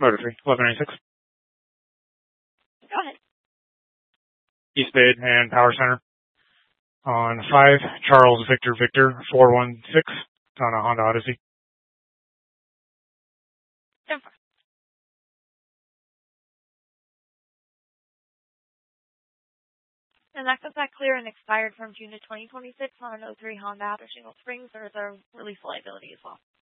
Motor 3, 1196. Go ahead. East Bay and Power Center. On 5, Charles Victor Victor 416 on a Honda Odyssey. 10-4. And that comes back clear and expired from June of 2026 on an 03 Honda after Shingle Springs. There is a release liability as well.